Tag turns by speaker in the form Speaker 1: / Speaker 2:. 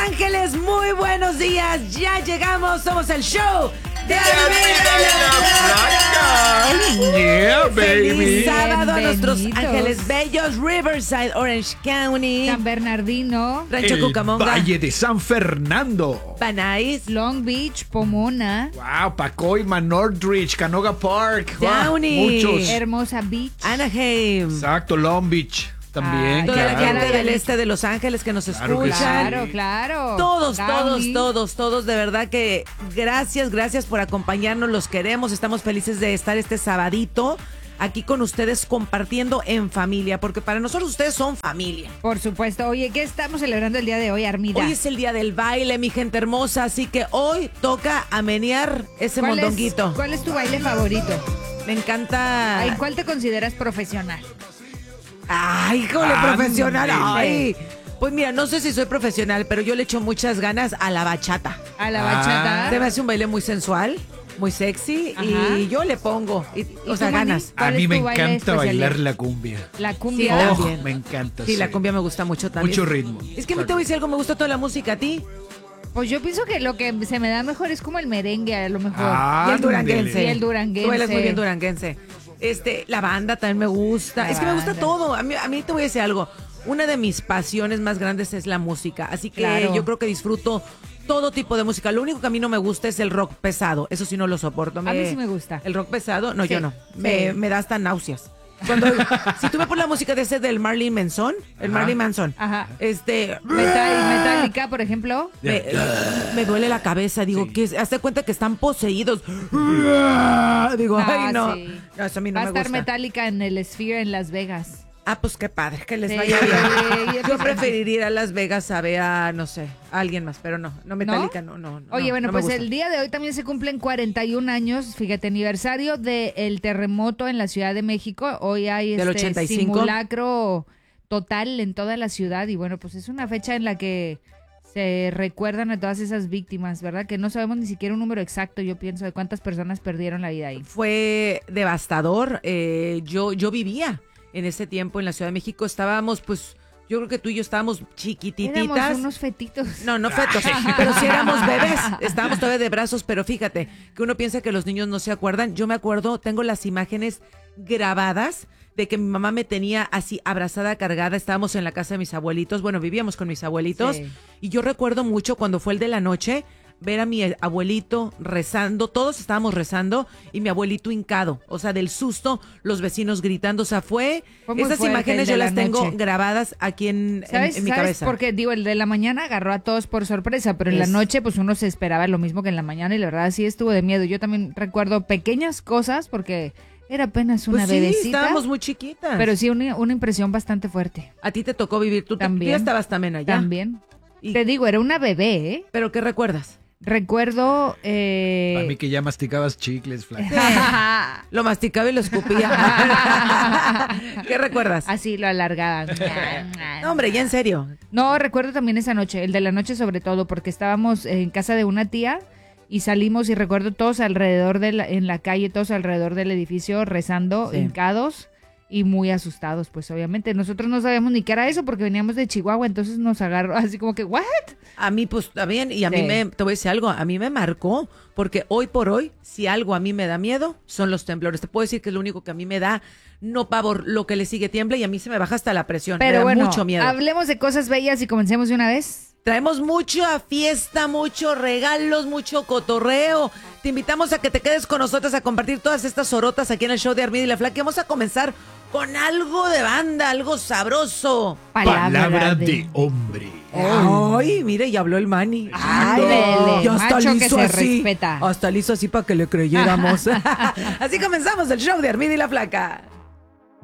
Speaker 1: Ángeles, muy buenos días. Ya llegamos, somos el show de
Speaker 2: Yeah, baby.
Speaker 1: Feliz sábado a nuestros
Speaker 3: Bienvenidos.
Speaker 1: ángeles bellos, Riverside, Orange County,
Speaker 3: San Bernardino,
Speaker 1: Rancho
Speaker 2: El
Speaker 1: Cucamonga,
Speaker 2: Valle de San Fernando.
Speaker 1: Van Nuys,
Speaker 3: Long Beach, Pomona,
Speaker 2: Wow, Pacoima, Northridge, Canoga Park. Wow,
Speaker 1: Downey.
Speaker 2: muchos.
Speaker 3: Hermosa Beach.
Speaker 1: Anaheim.
Speaker 2: Exacto, Long Beach también.
Speaker 1: Toda la
Speaker 2: claro.
Speaker 1: gente del este de Los Ángeles que nos
Speaker 2: Claro que
Speaker 1: escuchan.
Speaker 2: sí.
Speaker 3: Claro.
Speaker 1: Todos,
Speaker 3: Downey.
Speaker 1: todos, de verdad que gracias por acompañarnos, los queremos, estamos felices de estar este sabadito aquí con ustedes compartiendo en familia, porque para nosotros ustedes son familia.
Speaker 3: Por supuesto. Oye, ¿qué estamos celebrando el día de hoy, Armida?
Speaker 1: Hoy es el día del baile, mi gente hermosa, así que hoy toca amenear ese mondonguito.
Speaker 3: ¿Cuál es tu baile favorito?
Speaker 1: Me encanta.
Speaker 3: ¿En cuál te consideras profesional?
Speaker 1: Ay, híjole,
Speaker 2: Ándale.
Speaker 1: profesional. Ay. Pues mira, no sé si soy profesional, pero yo le echo muchas ganas a la bachata.
Speaker 3: ¿A la
Speaker 2: Ah.
Speaker 3: bachata?
Speaker 1: Se me hace un baile muy sensual, muy sexy,
Speaker 3: Ajá.
Speaker 1: y yo le pongo, o
Speaker 3: tú,
Speaker 1: sea,
Speaker 3: Manny?
Speaker 1: ganas.
Speaker 2: A
Speaker 3: ¿Cuál
Speaker 2: mí
Speaker 3: es
Speaker 2: me
Speaker 3: tu baile
Speaker 2: encanta
Speaker 3: especialidad?
Speaker 2: bailar la cumbia.
Speaker 3: La
Speaker 1: Sí,
Speaker 3: cumbia.
Speaker 1: también.
Speaker 2: Oh, me encanta.
Speaker 1: Sí, la cumbia me gusta mucho también.
Speaker 2: Mucho ritmo.
Speaker 1: Es que a mí te voy a decir algo, me gusta toda la música, ¿a ti?
Speaker 3: Pues yo pienso que lo que se me da mejor es como el merengue, a lo mejor.
Speaker 1: Y el duranguense.
Speaker 3: Y el duranguense.
Speaker 1: Tú bailas muy bien duranguense. La banda también me gusta.
Speaker 3: La
Speaker 1: Es que me gusta
Speaker 3: banda.
Speaker 1: todo. A mí te voy a decir algo. Una de mis pasiones más grandes es la música. Así que
Speaker 3: Claro.
Speaker 1: yo creo que disfruto todo tipo de música. Lo único que a mí no me gusta es el rock pesado. Eso sí no lo soporto.
Speaker 3: A mí sí me gusta.
Speaker 1: ¿El rock pesado? No,
Speaker 3: Sí,
Speaker 1: yo no.
Speaker 3: sí.
Speaker 1: Me da hasta náuseas. Si tú me pones la música de ese del Marilyn Manson,
Speaker 3: Ajá. Metallica, por ejemplo.
Speaker 1: me duele la cabeza, digo,
Speaker 2: Sí.
Speaker 1: que hazte cuenta que están poseídos. Digo, ay, no.
Speaker 3: Sí.
Speaker 1: No, eso a mí no
Speaker 3: Va a
Speaker 1: me
Speaker 3: estar
Speaker 1: gusta.
Speaker 3: Metallica en el Sphere en Las Vegas.
Speaker 1: Ah, pues qué padre, que les
Speaker 3: Sí.
Speaker 1: vaya bien.
Speaker 3: Sí,
Speaker 1: Yo preferiría ir a Las Vegas a ver a, no sé, a alguien más, pero no Metallica, no.
Speaker 3: Oye,
Speaker 1: no,
Speaker 3: bueno,
Speaker 1: no me
Speaker 3: pues
Speaker 1: gusta.
Speaker 3: el día de hoy también se cumplen 41 años, fíjate, aniversario del terremoto en la Ciudad de México. Hoy hay
Speaker 1: Del 85.
Speaker 3: simulacro total en toda la ciudad y bueno, pues es una fecha en la que se recuerdan a todas esas víctimas, ¿verdad? Que no sabemos ni siquiera un número exacto, yo pienso, de cuántas personas perdieron la vida ahí.
Speaker 1: Fue devastador. Yo vivía en ese tiempo en la Ciudad de México. Estábamos, pues, yo creo que tú y yo estábamos chiquititas.
Speaker 3: Éramos unos fetitos.
Speaker 1: No fetos, pero sí éramos bebés, estábamos todavía de brazos, pero fíjate, que uno piensa que los niños no se acuerdan. Yo me acuerdo, tengo las imágenes grabadas de que mi mamá me tenía así abrazada, cargada, estábamos en la casa de mis abuelitos, bueno, vivíamos con mis abuelitos,
Speaker 3: Sí.
Speaker 1: y yo recuerdo mucho cuando fue el de la noche, ver a mi abuelito rezando, todos estábamos rezando, y mi abuelito hincado, o sea, del susto, los vecinos gritando, o sea,
Speaker 3: Fue muy
Speaker 1: esas
Speaker 3: fuerte
Speaker 1: imágenes
Speaker 3: el de
Speaker 1: yo
Speaker 3: la
Speaker 1: las tengo
Speaker 3: noche.
Speaker 1: grabadas aquí en
Speaker 3: ¿Sabes,
Speaker 1: mi
Speaker 3: ¿sabes
Speaker 1: cabeza.
Speaker 3: Porque digo, el de la mañana agarró a todos por sorpresa, pero en la
Speaker 1: Es-
Speaker 3: noche pues uno se esperaba lo mismo que en la mañana y la verdad sí estuvo de miedo. Yo también recuerdo pequeñas cosas porque era apenas una
Speaker 1: Pues sí,
Speaker 3: bebecita,
Speaker 1: estábamos muy chiquitas.
Speaker 3: pero sí una impresión bastante fuerte.
Speaker 1: A ti te tocó vivir, tú
Speaker 3: También.
Speaker 1: tú ya estabas también allá.
Speaker 3: También.
Speaker 1: Y-
Speaker 3: Te digo, era una bebé, ¿eh?
Speaker 1: ¿Pero qué recuerdas?
Speaker 3: Recuerdo...
Speaker 2: Para mí que ya masticabas chicles, flaca.
Speaker 1: Lo masticaba y lo escupía. ¿Qué recuerdas?
Speaker 3: Así lo alargaban.
Speaker 1: No, hombre, ya en serio.
Speaker 3: No, recuerdo también esa noche, el de la noche sobre todo, porque estábamos en casa de una tía y salimos y recuerdo todos alrededor en la calle, todos alrededor del edificio rezando,
Speaker 1: Sí.
Speaker 3: hincados y muy asustados, pues obviamente. Nosotros no sabíamos ni qué era eso porque veníamos de Chihuahua, entonces nos agarró así como que, ¿what?
Speaker 1: A mí, pues, está bien. Y a
Speaker 3: Sí.
Speaker 1: mí te voy a decir algo, a mí me marcó. Porque hoy por hoy, si algo a mí me da miedo, son los temblores. Te puedo decir que es lo único que a mí me da, no pavor, lo que le sigue tiembla y a mí se me baja hasta la presión. me
Speaker 3: Pero
Speaker 1: da
Speaker 3: bueno,
Speaker 1: mucho miedo.
Speaker 3: hablemos de cosas bellas y comencemos de una vez.
Speaker 1: Traemos mucha fiesta, muchos regalos, mucho cotorreo. Te invitamos a que te quedes con nosotros a compartir todas estas sorotas aquí en el show de Armida y la Flaca. Vamos a comenzar con algo de banda, algo sabroso.
Speaker 2: Palabra de hombre.
Speaker 1: Ay, mire, y habló el Manny.
Speaker 3: Ándele,
Speaker 1: ya hasta
Speaker 3: macho
Speaker 1: le
Speaker 3: que
Speaker 1: hizo
Speaker 3: se
Speaker 1: así.
Speaker 3: respeta.
Speaker 1: Hasta le hizo así para que le creyéramos. Así comenzamos el show de Armida y la Flaca.